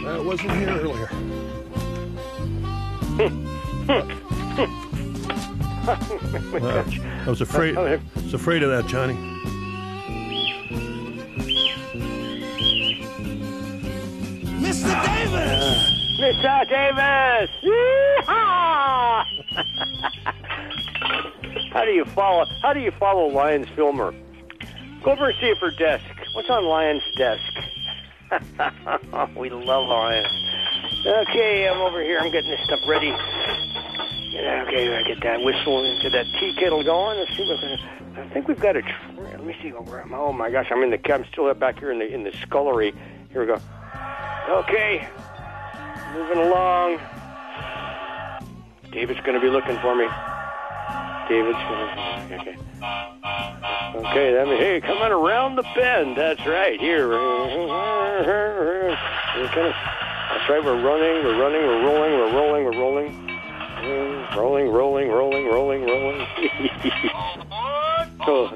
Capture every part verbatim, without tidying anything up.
I wasn't here earlier. uh, I was afraid. I was afraid of that, Johnny. Mister Davis! Uh, Mister Davis! Yeehaw! How do you follow? How do you follow Lion's Filmer? Go over and see if her desk. What's on Lion's desk? We love Lion. Okay, I'm over here. I'm getting this stuff ready. Yeah, okay, I get that whistle and get that tea kettle going. Let's see what I think we've got a. Let me see where I'm. Oh my gosh, I'm in the. I'm still back here in the in the scullery. Here we go. Okay, moving along. David's going to be looking for me. David's going to. Okay. Okay, that means, hey, coming around the bend. That's right. Here. We're kind of, that's right. We're running. We're running. We're rolling. We're rolling. We're rolling. Rolling, rolling, rolling, rolling, rolling. Oh.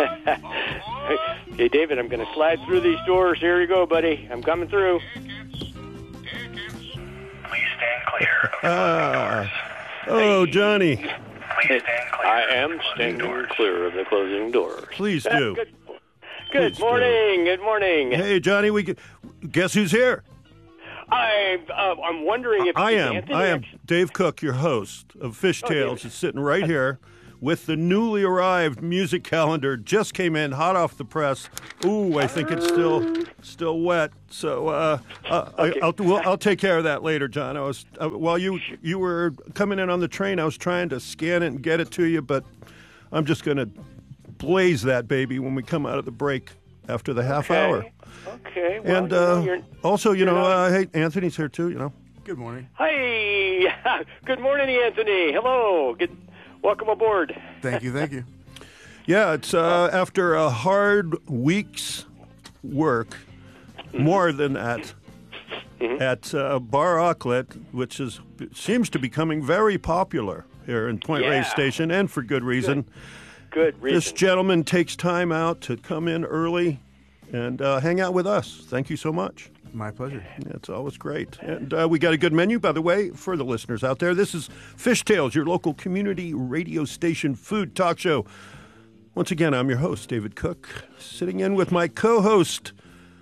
Hey, David, I'm going to slide through these doors. Here you go, buddy. I'm coming through. Please stand clear of the Ah. doors. Oh, Johnny. Please stand clear. I am standing clear of the closing doors. Please Ah, do. Good, good Please morning. Good morning. Hey, Johnny. We could, guess who's here? I, uh, I'm wondering if I am. Anthony I am actually- Dave Cook, your host of Fish Oh, Tales. David. Is sitting right here with the newly arrived music calendar. Just came in, hot off the press. Ooh, I think it's still still wet. So uh, uh, Okay. I, I'll we'll, I'll take care of that later, John. I was uh, while you you were coming in on the train, I was trying to scan it and get it to you, but I'm just going to blaze that baby when we come out of the break after the half Okay. hour. Okay. Well, And you know, uh, you're- also, you know, not- uh, hey, Anthony's here too. You know. Good morning. Hey, good morning, Anthony. Hello. Good. Welcome aboard. Thank you, thank you. Yeah, it's uh, after a hard week's work, more than that, at uh, Bar Aucklet, which is seems to be becoming very popular here in Point Yeah. Reyes Station, and for good reason. Good reason. This gentleman takes time out to come in early and uh, hang out with us. Thank you so much. My pleasure. It's always great. And uh, we got a good menu, by the way, for the listeners out there. This is Fish Tales, your local community radio station food talk show. Once again, I'm your host, David Cook, sitting in with my co-host,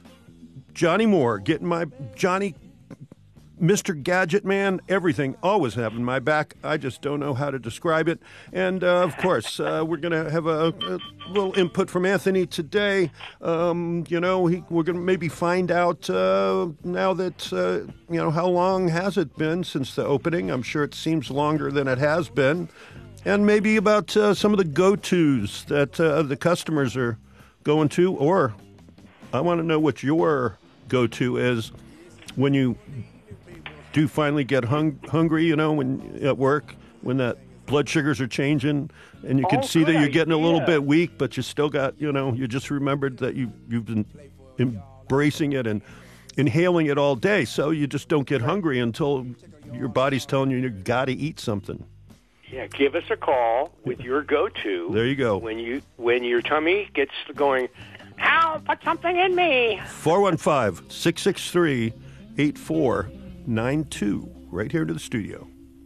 Johnny Moore, getting my Johnny, Mister Gadget Man, everything, always having my back. I just don't know how to describe it. And, uh, of course, uh, we're going to have a, a little input from Anthony today. Um, you know, he, we're going to maybe find out uh, now that, uh, you know, how long has it been since the opening? I'm sure it seems longer than it has been. And maybe about uh, some of the go-tos that uh, the customers are going to. Or I want to know what your go-to is when you do finally get hung, hungry, you know, when at work, when that blood sugars are changing, and you can Oh, see that good you're getting a little idea. bit weak, but you still got, you know, you just remembered that you, you've been embracing it and inhaling it all day, so you just don't get hungry until your body's telling you you got to eat something. Yeah, give us a call with your go-to. There you go. When you when your tummy gets going, Al, put something in me. four one five, six six three, eight four nine two, right here into the studio.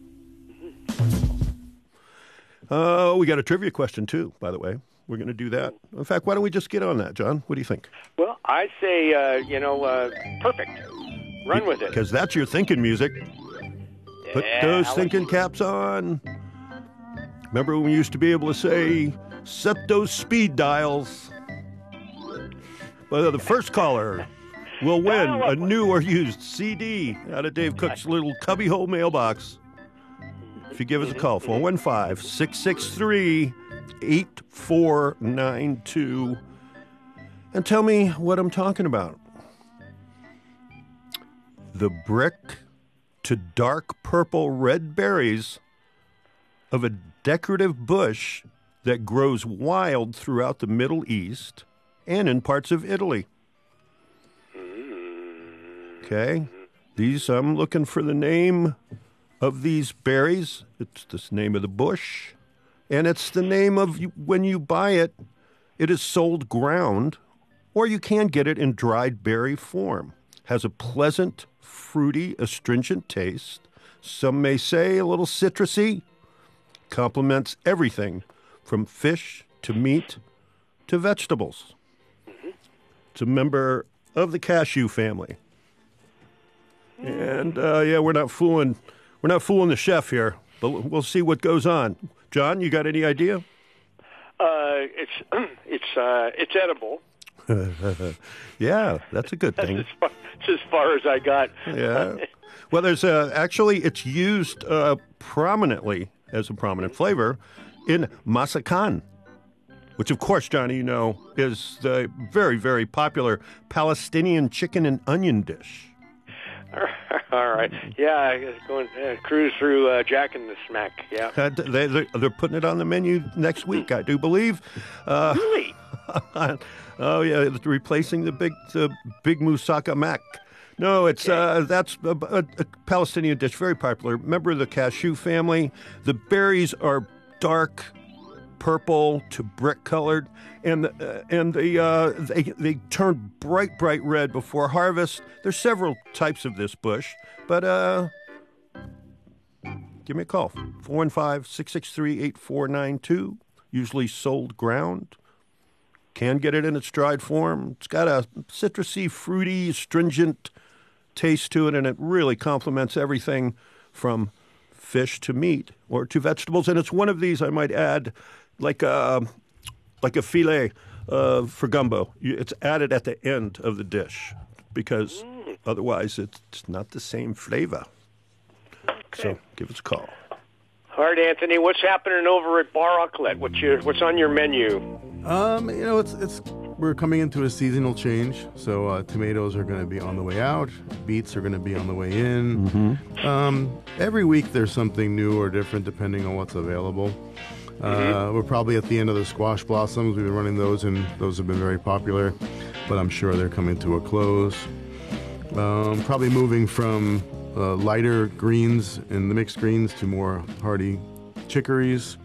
Uh, we got a trivia question, too, by the way. We're going to do that. In fact, why don't we just get on that, John? What do you think? Well, I say, uh, you know, uh, perfect. Run with it. Because that's your thinking music. Put Yeah, those Alex. thinking caps on. Remember when we used to be able to say, set those speed dials? Well, the first caller will win a new or used C D out of Dave Cook's little cubbyhole mailbox. If you give us a call, four one five, six six three, eight four nine two, and tell me what I'm talking about. The brick to dark purple red berries of a decorative bush that grows wild throughout the Middle East and in parts of Italy. Okay, these, I'm looking for the name of these berries. It's the name of the bush, and it's the name of, when you buy it, it is sold ground, or you can get it in dried berry form. Has a pleasant fruity, astringent taste. Some may say a little citrusy. Complements everything from fish to meat to vegetables. Mm-hmm. It's a member of the cashew family. And uh, yeah, we're not fooling, we're not fooling the chef here, but we'll see what goes on. John, you got any idea? Uh, it's it's uh, it's edible. Yeah, that's a good thing. That's as far, that's as far as I got. Yeah. Well, there's uh, actually it's used uh, prominently as a prominent flavor in masakan, which, of course, Johnny, you know, is the very, very popular Palestinian chicken and onion dish. All right. Yeah, I guess going uh, cruise through uh, Jack and the Smack. Yeah. Uh, they, they're, they're putting it on the menu next week, I do believe. Uh, Really? oh yeah, it's replacing the big the big moussaka mac. No, it's uh, that's a, a, a Palestinian dish, very popular. Member of the cashew family. The berries are dark purple to brick colored, and uh, and the uh, they they turn bright bright red before harvest. There's several types of this bush, but uh, give me a call four one five, six six three, eight four nine two. Usually sold ground. Can get it in its dried form. It's got a citrusy, fruity, astringent taste to it, and it really complements everything from fish to meat or to vegetables. And it's one of these, I might add, like a, like a filet uh, for gumbo. It's added at the end of the dish because mm. otherwise it's not the same flavor. Okay. So give us a call. All right, Anthony, what's happening over at Bar Outlet? What's your what's on your menu? Um, you know, it's it's we're coming into a seasonal change, so uh, tomatoes are going to be on the way out, beets are going to be on the way in. Mm-hmm. Um, every week there's something new or different depending on what's available. Uh, mm-hmm. We're probably at the end of the squash blossoms. We've been running those, and those have been very popular, but I'm sure they're coming to a close. Um, probably moving from uh, lighter greens and the mixed greens to more hardy chicories.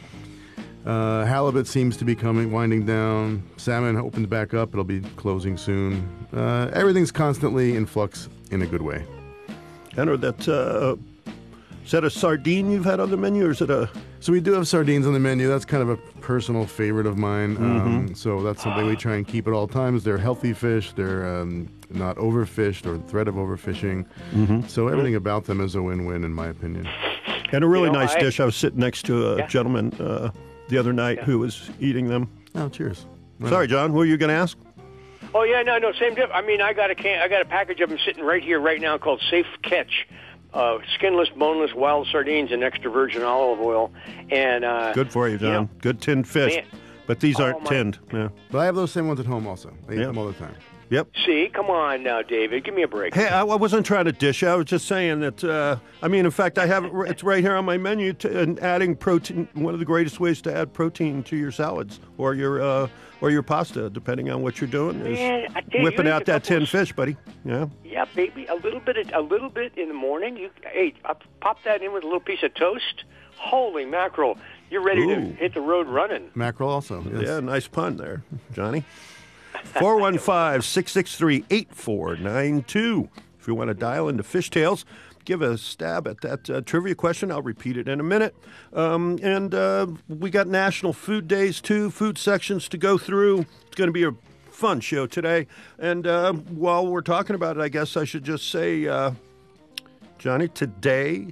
Uh, halibut seems to be coming, winding down. Salmon opens back up. It'll be closing soon. Uh, everything's constantly in flux in a good way. I know that, uh, is that a sardine you've had on the menu, or is it a... So we do have sardines on the menu. That's kind of a personal favorite of mine. Mm-hmm. Um, so that's something we try and keep at all times. They're healthy fish. They're um, not overfished or threat of overfishing. Mm-hmm. So everything about them is a win-win, in my opinion. And a really you know, nice I, dish. I was sitting next to a yeah. gentleman uh, the other night yeah. who was eating them. Oh, cheers. Right Sorry, on. John, who were you going to ask? Oh yeah, no, no, same dip. I mean, I got a can, I got a package of them sitting right here, right now, called Safe Catch, uh, skinless, boneless, wild sardines and extra virgin olive oil. And uh, good for you, John. You know, good tinned fish, man. But these Oh, aren't my- tinned. Yeah. But I have those same ones at home also. I eat Yeah. them all the time. Yep. See, come on now, David, give me a break. Hey, I, I wasn't trying to dish. I was just saying that. Uh, I mean, in fact, I have it. It's right here on my menu. To, and adding protein, one of the greatest ways to add protein to your salads or your uh, or your pasta, depending on what you're doing, is Man, I tell you, whipping there's out a that couple tinned of- fish, buddy. Yeah. Yeah, baby, a little bit, of, a little bit in the morning. You, hey, I pop that in with a little piece of toast. Holy mackerel! You're ready to Ooh. hit the road running. Mackerel also. Yes. Yeah, nice pun there, Johnny. four one five, six six three, eight four nine two. If you want to dial into Fishtails, give a stab at that uh, trivia question. I'll repeat it in a minute. Um, and uh, we got National Food Days, too, food sections to go through. It's going to be a fun show today. And uh, while we're talking about it, I guess I should just say, uh, Johnny, today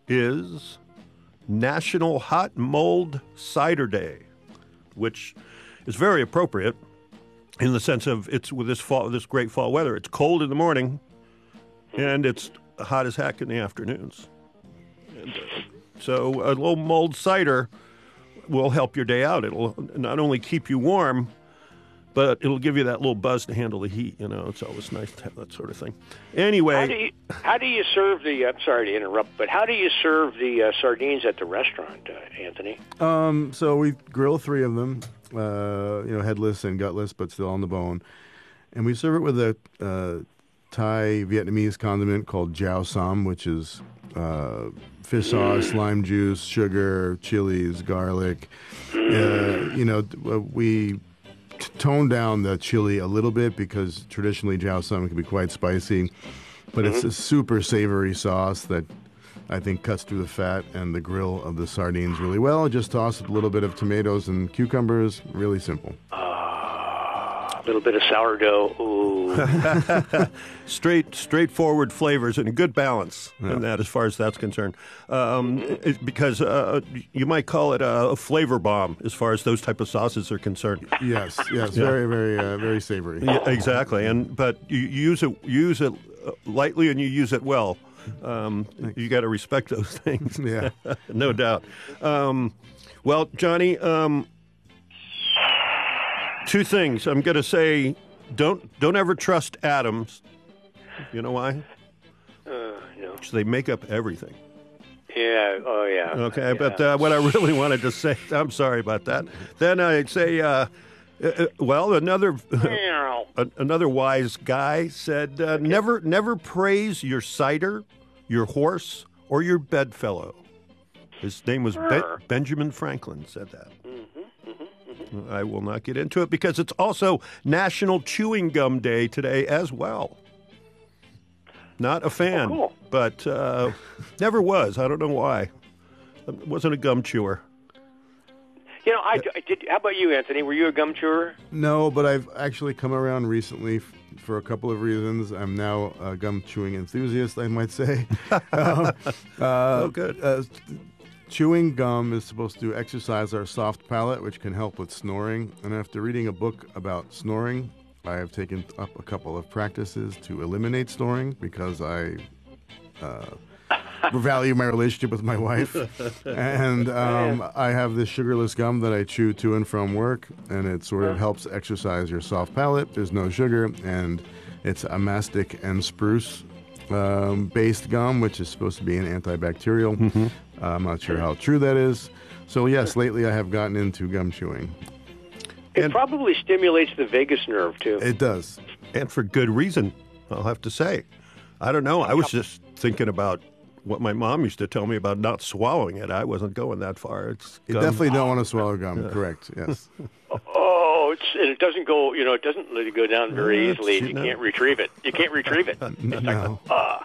is National Hot Mold Cider Day, which is very appropriate in the sense of it's with this fall, this great fall weather. It's cold in the morning, and it's hot as heck in the afternoons. And, uh, so a little mulled cider will help your day out. It'll not only keep you warm, but it'll give you that little buzz to handle the heat. You know, it's always nice to have that sort of thing. Anyway, How do you, how do you serve the? I'm sorry to interrupt, but how do you serve the uh, sardines at the restaurant, uh, Anthony? Um, so we grill three of them, uh, you know, headless and gutless, but still on the bone. And we serve it with a uh, Thai Vietnamese condiment called Jiao Sam, which is uh, fish sauce, lime juice, sugar, chilies, garlic. Uh, you know, we t- tone down the chili a little bit because traditionally Jiao Sam can be quite spicy. but it's a super savory sauce that I think cuts through the fat and the grill of the sardines really well. Just toss a little bit of tomatoes and cucumbers. Really simple. Uh, a little bit of sourdough. Ooh. Straight, straightforward flavors and a good balance in that, as far as that's concerned. Um, it- because uh, you might call it a, a flavor bomb, as far as those type of sauces are concerned. Yes, yes, very, very, uh, very savory. Yeah, exactly, and but you use it you use it uh, lightly and you use it well. Um, you got to respect those things. Yeah. No doubt. Um, well, Johnny, um, two things. I'm going to say, don't don't ever trust Adams. You know why? Uh, no. 'Cause they make up everything. Yeah. Oh, yeah. Okay, yeah. but uh, what I really wanted to say, I'm sorry about that. Then I'd say, uh, uh, well, another Meow. another wise guy said, uh, never never praise your cider, your horse, or your bedfellow. His name was ben- Benjamin Franklin said that. I will not get into it because it's also National Chewing Gum Day today as well. Not a fan, Oh, cool. but uh, never was. I don't know why. I wasn't a gum chewer. You know, I, I did. How about you, Anthony? Were you a gum chewer? No, but I've actually come around recently f- for a couple of reasons. I'm now a gum chewing enthusiast, I might say. um, uh, Oh, good. Uh, chewing gum is supposed to exercise our soft palate, which can help with snoring. And after reading a book about snoring, I have taken up a couple of practices to eliminate snoring because I uh, value my relationship with my wife. And um, I have this sugarless gum that I chew to and from work, and it sort of helps exercise your soft palate. There's no sugar, and it's a mastic and spruce um, based gum, which is supposed to be an antibacterial. Mm-hmm. Uh, I'm not sure how true that is. So, yes, lately I have gotten into gum chewing. It And- probably stimulates the vagus nerve too. It does. And for good reason, I'll have to say. I don't know. I was just thinking about what my mom used to tell me about not swallowing it. I wasn't going that far. It's You gum. definitely don't want to swallow gum. Correct, yes. Oh, it's, and it doesn't go. You know, it doesn't let it go down very Yeah, easily. she- You no. can't retrieve it. You can't retrieve it. No.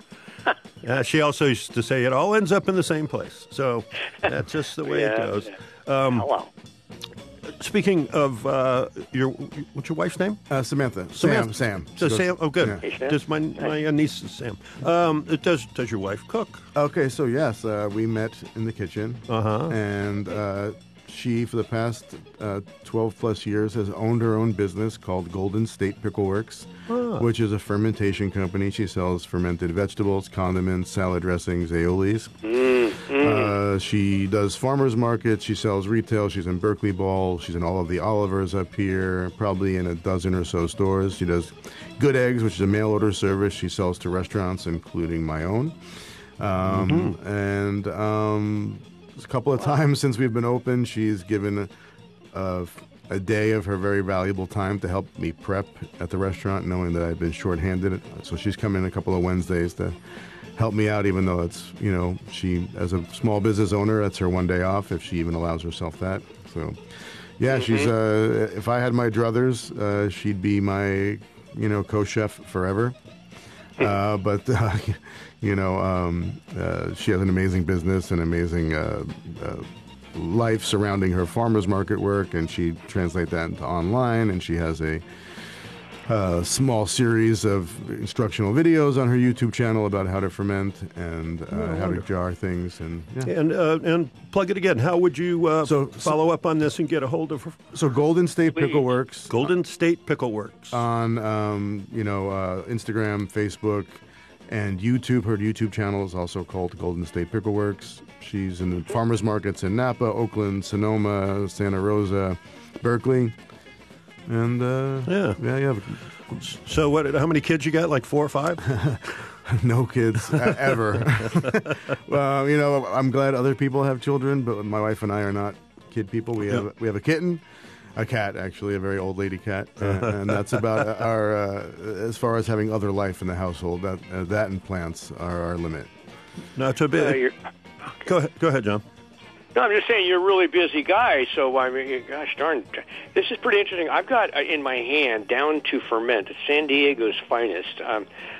Yeah, she also used to say it all ends up in the same place. So that's just the way it Yeah. goes. Um, Hello. speaking of uh, your, what's your wife's name? Uh, Samantha. Samantha. Sam. Sam. So She goes- Sam. Oh, good. Yeah. Hey, Sam. Does my my niece is Sam? Um, it does does your wife cook? Okay, so yes, uh, we met in the kitchen, Uh-huh. and uh, she, for the past uh, twelve plus years, has owned her own business called Golden State Pickle Works, which is a fermentation company. She sells fermented vegetables, condiments, salad dressings, aiolis. Uh, she does farmers markets. She sells retail. She's in Berkeley Ball. She's in all of the Olivers up here, probably in a dozen or so stores. She does Good Eggs, which is a mail order service. She sells to restaurants, including my own. Um, And um, a couple of times since we've been open, she's given a, a, a day of her very valuable time to help me prep at the restaurant, knowing that I've been shorthanded. So she's come in a couple of Wednesdays to help me out, even though it's, you know, she, as a small business owner, that's her one day off, if she even allows herself that. So, yeah, she's, uh, if I had my druthers, uh, she'd be my, you know, co-chef forever. Uh, but, uh, you know, um, uh, she has an amazing business and amazing uh, uh, life surrounding her farmer's market work, and she translates that into online, and she has a uh, small series of instructional videos on her YouTube channel about how to ferment and uh, how to jar things. And yeah. And uh, and plug it again. How would you uh, So- follow up on this and get a hold of her? So Golden State Pickle Works Golden State Pickle Works. on um, you know uh, Instagram, Facebook, and YouTube. Her YouTube channel is also called Golden State Pickle Works. She's in the farmers markets in Napa, Oakland, Sonoma, Santa Rosa, Berkeley, and uh, Yeah. yeah, yeah. So what? How many kids you got? Like four or five? No kids uh, ever. Well, you know, I'm glad other people have children, but my wife and I are not kid people. We have we have a kitten. A cat, actually, a very old lady cat, and, and that's about our. Uh, as far as having other life in the household, that uh, that and plants are our limit. Not too Uh, big. you're, Go ahead. Go ahead, John. no, I'm just saying you're a really busy guy. So I mean, gosh darn, this is pretty interesting. I've got uh, in my hand Down to Ferment, San Diego's finest. Um,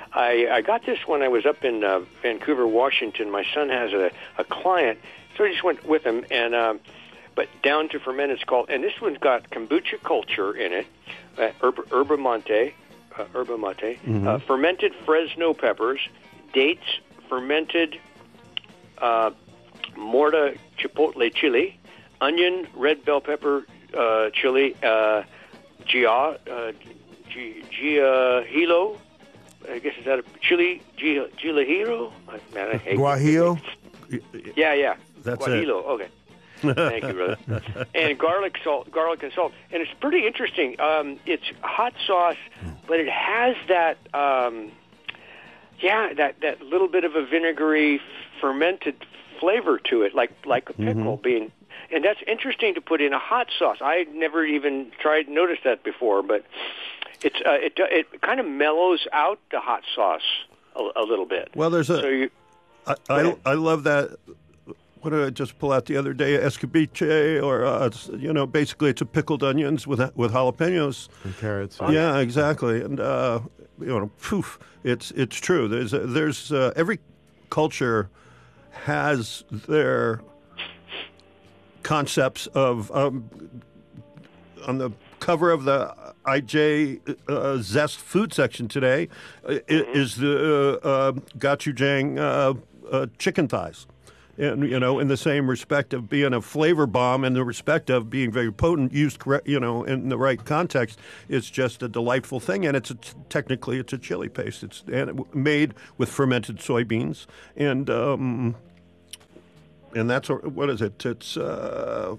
I, I got this when I was up in uh, Vancouver, Washington. My son has a, a client, so I just went with him. And um, but down to ferment, it's called, and this one's got kombucha culture in it, uh, herba, herba mate, uh, herba mate, mm-hmm. uh, fermented Fresno peppers, dates, fermented uh, morta chipotle chili, onion, red bell pepper uh, chili, uh, gia, uh, G- Giahilo. I guess is that a chili G- Giahilo? Man, I hate Guajillo? Yeah, yeah. That's Guajillo. it. Okay. Thank you, brother. And garlic salt, garlic and salt, and it's pretty interesting. Um, it's hot sauce, but it has that, um, yeah, that, that little bit of a vinegary fermented flavor to it, like like a pickle mm-hmm. being. And that's interesting to put in a hot sauce. I had never even tried noticed that before, but it's uh, it it kind of mellows out the hot sauce a, a little bit. Well, there's a. So you, I, I I love that. What did I just pull out the other day? Escabeche, or uh, it's, you know, basically it's a pickled onions with with jalapenos and carrots. Yeah, yeah exactly. And uh, you know, poof, it's it's true. There's a, there's uh, every culture has their concepts of um, on the cover of the I J uh, Zest food section today uh, mm-hmm. is the uh, uh, gochujang uh, uh, chicken thighs. And, you know, in the same respect of being a flavor bomb, in the respect of being very potent, used correct, you know, in the right context, it's just a delightful thing. And it's a, technically it's a chili paste. It's and it, made with fermented soybeans, and um, and that's what is it? It's uh,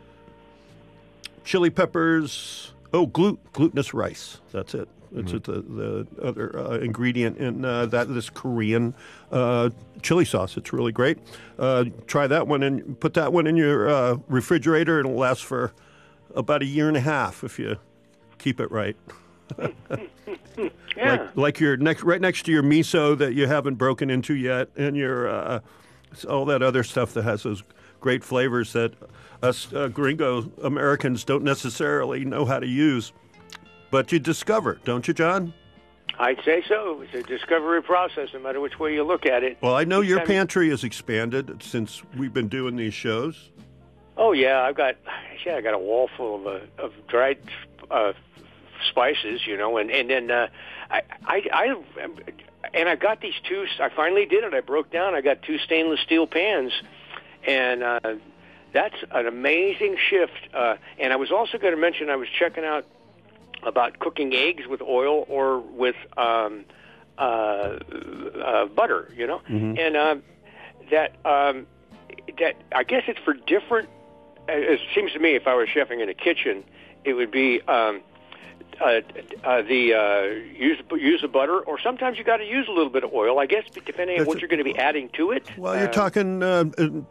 chili peppers. Oh, glut, glutinous rice. That's it. It's mm-hmm. the the other uh, ingredient in uh, that this Korean uh, chili sauce. It's really great. Uh, try that one and put that one in your uh, refrigerator. It'll last for about a year and a half if you keep it right. yeah. Like, like your next, right next to your miso that you haven't broken into yet, and your uh, all that other stuff that has those great flavors that us uh, gringo Americans don't necessarily know how to use. But you discover, don't you, John? I'd say so. It's a discovery process, no matter which way you look at it. Well, I know Each your time... pantry has expanded since we've been doing these shows. Oh yeah, I've got yeah, I got a wall full of uh, of dried uh, spices, you know, and and then uh, I, I I and I got these two. I finally did it. I broke down. I got two stainless steel pans, and uh, that's an amazing shift. Uh, and I was also going to mention I was checking out about cooking eggs with oil or with um, uh, uh, butter, you know, mm-hmm. and uh, that um, that I guess it's for different. It seems to me, if I were chefing in a kitchen, it would be um, uh, uh, the uh, use use the butter, or sometimes you got to use a little bit of oil. I guess depending on what you're going to be adding to it. Well, you're uh, talking. Uh,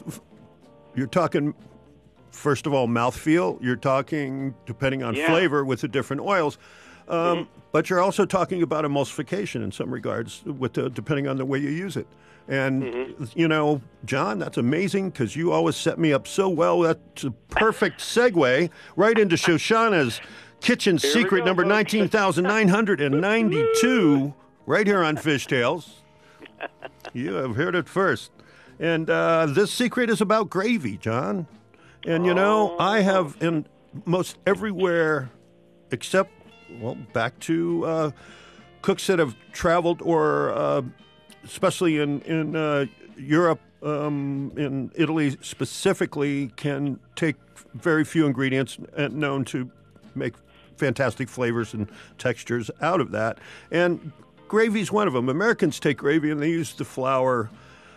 you're talking. First of all, mouthfeel. You're talking, depending on yeah. flavor, with the different oils. Um, mm-hmm. But you're also talking about emulsification in some regards, with the, depending on the way you use it. And, mm-hmm. you know, John, that's amazing because you always set me up so well. That's a perfect segue right into Shoshana's kitchen here secret go, number nineteen thousand nine hundred ninety-two, right here on Fish Tales. You have heard it first. And uh, this secret is about gravy, John. And, you know, I have in most everywhere except, well, back to uh, cooks that have traveled or uh, especially in, in uh, Europe, um, in Italy specifically, can take very few ingredients and known to make fantastic flavors and textures out of that. And gravy's one of them. Americans take gravy and they use the flour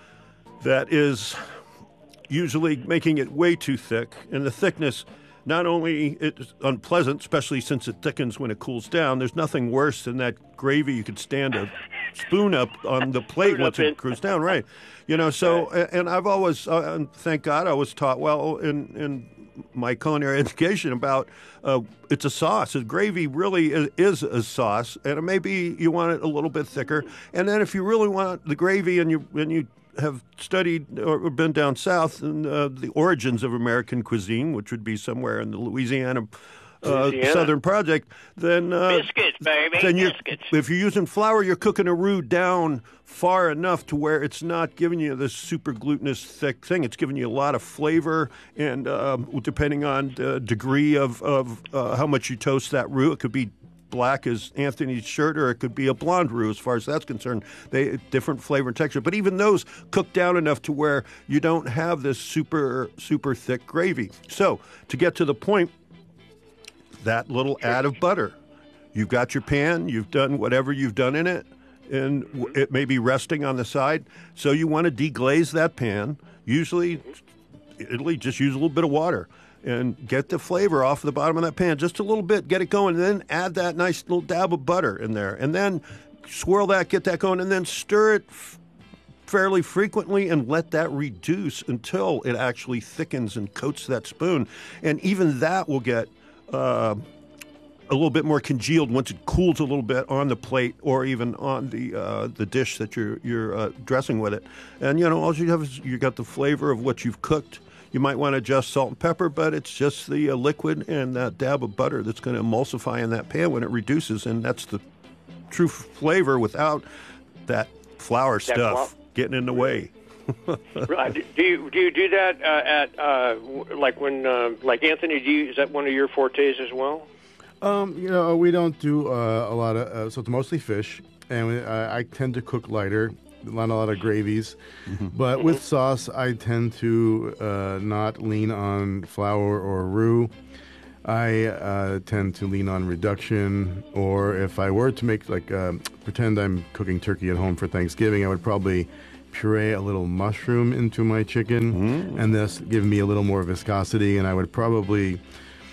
that is usually making it way too thick, and the thickness, not only it's unpleasant, especially since it thickens when it cools down, there's nothing worse than that gravy you could stand a spoon up on the plate once it cools down, right? You know, so, and I've always, uh, and thank God, I was taught well in, in my culinary education about uh, it's a sauce. A gravy really is, is a sauce, and it may be you want it a little bit thicker, and then if you really want the gravy and you and you have studied or been down south in uh, the origins of American cuisine, which would be somewhere in the Louisiana uh, Louisiana. Southern project, then uh, Biscuits, baby, then you're, biscuits. if you're using flour, you're cooking a roux down far enough to where it's not giving you this super glutinous thick thing. It's giving you a lot of flavor, and um, depending on the degree of, of uh, how much you toast that roux, it could be black as Anthony's shirt, or it could be a blonde roux. As far as that's concerned, they different flavor and texture. But even those cook down enough to where you don't have this super super thick gravy. So to get to the point, that little add of butter. You've got your pan. You've done whatever you've done in it, and it may be resting on the side. So you want to deglaze that pan. Usually, Italy, just use a little bit of water and get the flavor off the bottom of that pan just a little bit. Get it going, and then add that nice little dab of butter in there, and then swirl that, get that going, and then stir it f- fairly frequently and let that reduce until it actually thickens and coats that spoon. And even that will get uh, a little bit more congealed once it cools a little bit on the plate or even on the uh, the dish that you're you're uh, dressing with it. And you know, all you have is you got the flavor of what you've cooked. You might want to adjust salt and pepper, but it's just the uh, liquid and that dab of butter that's going to emulsify in that pan when it reduces, and that's the true flavor without that flour That stuff fla- getting in the way. Right. Do you do you do that uh, at uh, w- like when uh, like Anthony? Do you, is that one of your fortes as well? Um, you know, we don't do uh, a lot of, uh, so it's mostly fish, and we, uh, I tend to cook lighter, not a lot of gravies. Mm-hmm. But with sauce, I tend to uh, not lean on flour or roux. I uh, tend to lean on reduction, or if I were to make, like, uh, pretend I'm cooking turkey at home for Thanksgiving, I would probably puree a little mushroom into my chicken, Mm. and thus give me a little more viscosity, and I would probably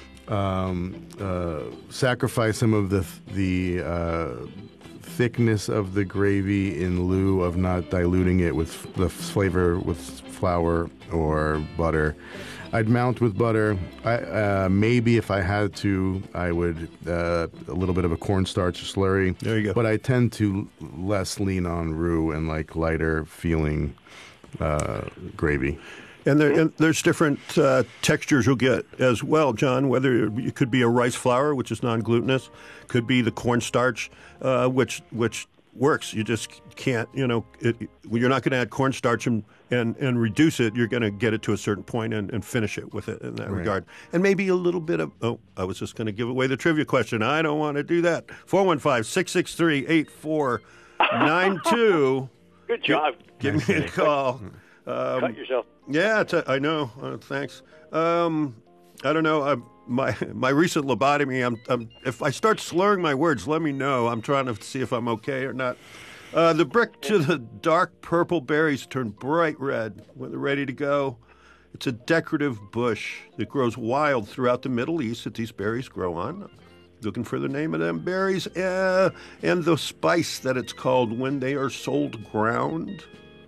um, uh, sacrifice some of the the uh, thickness of the gravy in lieu of not diluting it with f- the flavor with flour or butter. I'd mount with butter. I, uh, maybe if I had to, I would uh, a little bit of a cornstarch slurry. There you go. But I tend to less lean on roux and like lighter feeling uh, gravy. And, there, and there's different uh, textures you'll get as well, John, whether it could be a rice flour, which is non-glutinous, could be the cornstarch, uh, which which works. You just can't, you know, it, you're not going to add cornstarch and, and, and reduce it. You're going to get it to a certain point and, and finish it with it in that Right. regard. And maybe a little bit of, oh, I was just going to give away the trivia question. I don't want to do that. four one five, six six three, eight four nine two. Good job. Give me a call. Um, Cut yourself. Yeah, it's a, I know. Uh, thanks. Um, I don't know. I, my my recent lobotomy. I'm, I'm. If I start slurring my words, let me know. I'm trying to see if I'm okay or not. Uh, the brick to the dark purple berries turn bright red when they're ready to go. It's a decorative bush that grows wild throughout the Middle East that these berries grow on. Looking for the name of them berries uh, and the spice that it's called when they are sold ground.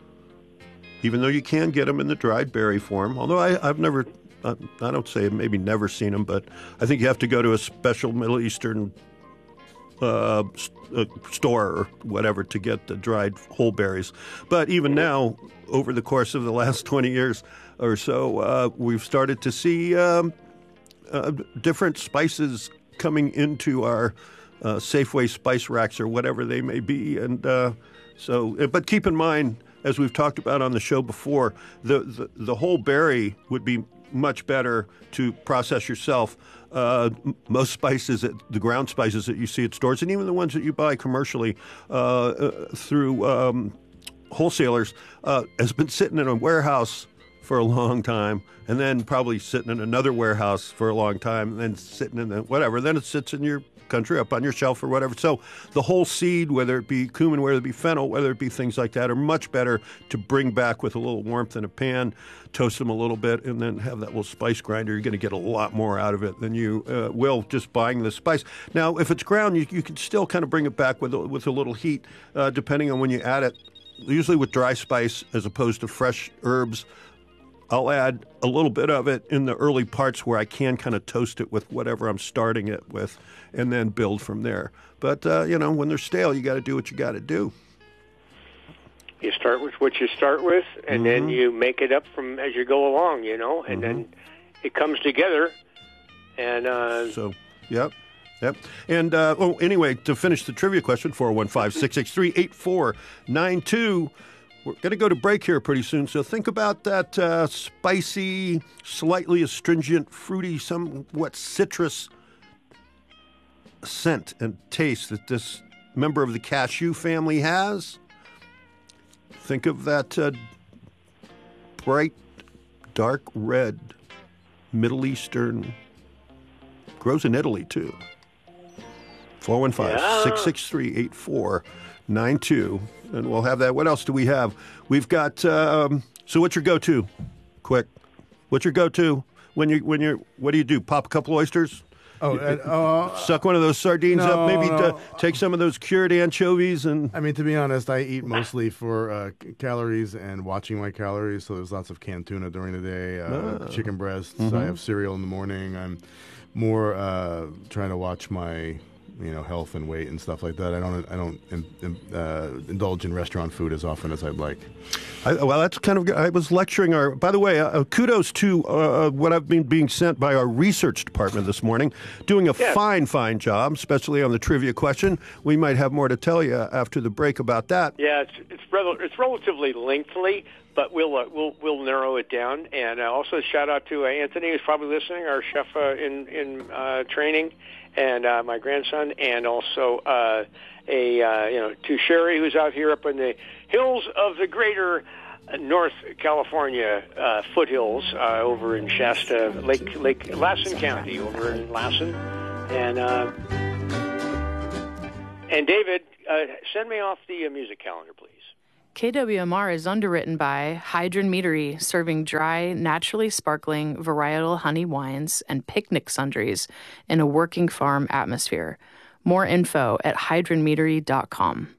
Even though you can get them in the dried berry form, although I, I've never, I, I don't say maybe never seen them, but I think you have to go to a special Middle Eastern uh, s- uh, store or whatever to get the dried whole berries. But even now, over the course of the last twenty years or so, uh, we've started to see um, uh, different spices coming into our uh, Safeway spice racks or whatever they may be. And uh, so, but keep in mind, as we've talked about on the show before, the, the, the whole berry would be much better to process yourself. Uh, m- most spices, that, the ground spices that you see at stores, and even the ones that you buy commercially uh, uh, through um, wholesalers, uh, has been sitting in a warehouse for a long time, and then probably sitting in another warehouse for a long time, and then sitting in the whatever. Then it sits in your country up on your shelf or whatever. So the whole seed, whether it be cumin, whether it be fennel, whether it be things like that, are much better to bring back with a little warmth in a pan, toast them a little bit, and then have that little spice grinder. You're going to get a lot more out of it than you uh, will just buying the spice. Now, if it's ground, you, you can still kind of bring it back with a, with a little heat, uh, depending on when you add it. Usually with dry spice as opposed to fresh herbs, I'll add a little bit of it in the early parts where I can kind of toast it with whatever I'm starting it with and then build from there. But, uh, you know, when they're stale, you got to do what you got to do. You start with what you start with, and Mm-hmm. then you make it up from as you go along, you know, and Mm-hmm. then it comes together. And uh, So Yep. Yep. And, uh, oh, anyway, to finish the trivia question, four one five, six six three, eight four nine two. We're going to go to break here pretty soon, so think about that uh, spicy, slightly astringent, fruity, somewhat citrus scent and taste that this member of the cashew family has. Think of that uh, bright, dark red, Middle Eastern, grows in Italy, too. four one five, six six three, eight four nine two. And we'll have that. What else do we have? We've got, um, so what's your go-to? Quick. What's your go-to? When you when you're, what do you do? Pop a couple oysters? Oh, and, uh, Suck one of those sardines no, up? Maybe no. t- take some of those cured anchovies and... I mean, to be honest, I eat mostly for uh, c- calories and watching my calories. So there's lots of canned tuna during the day, uh, Ah. chicken breasts. Mm-hmm. I have cereal in the morning. I'm more uh, trying to watch my, you know, health and weight and stuff like that. I don't, I don't in, in, uh, indulge in restaurant food as often as I'd like. I, well, that's kind of good. I was lecturing our. By the way, uh, kudos to uh, what I've been being sent by our research department this morning, doing a Yeah. fine, fine job, especially on the trivia question. We might have more to tell you after the break about that. Yeah, it's it's, rel- it's relatively lengthy, but we'll uh, we'll we'll narrow it down. And uh, also shout out to uh, Anthony, who's probably listening, our chef uh, in in uh, training, and uh, my grandson, and also uh, a uh, you know to Sherry, who's out here up in the hills of the greater uh, North California uh, foothills uh, over in Shasta, Lake Lake Lassen County, over in Lassen, and uh, and David, uh, send me off the uh, music calendar, please. K W M R is underwritten by Hydron Meadery, serving dry, naturally sparkling, varietal honey wines and picnic sundries in a working farm atmosphere. More info at hydron meadery dot com.